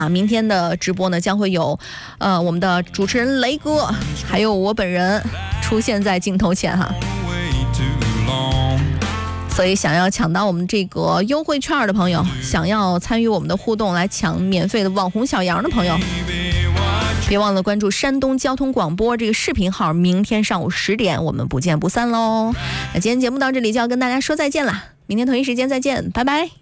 明天的直播呢将会有我们的主持人雷哥还有我本人出现在镜头前哈。所以想要抢到我们这个优惠券的朋友，想要参与我们的互动来抢免费的网红小羊的朋友，别忘了关注山东交通广播这个视频号，明天上午10点我们不见不散喽。那今天节目到这里就要跟大家说再见了，明天同一时间再见，拜拜。